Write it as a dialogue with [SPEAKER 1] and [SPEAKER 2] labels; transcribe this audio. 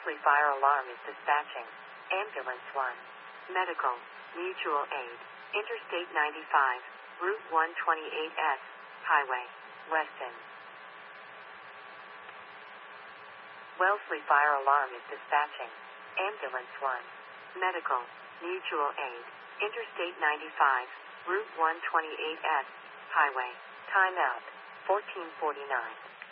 [SPEAKER 1] Wellesley Fire Alarm is dispatching. Ambulance 1. Medical. Mutual Aid. Interstate 95. Route 128S. Highway. Weston. Wellesley Fire Alarm is dispatching. Ambulance 1. Medical. Mutual Aid. Interstate 95. Route 128S. Highway. Timeout. 14:49.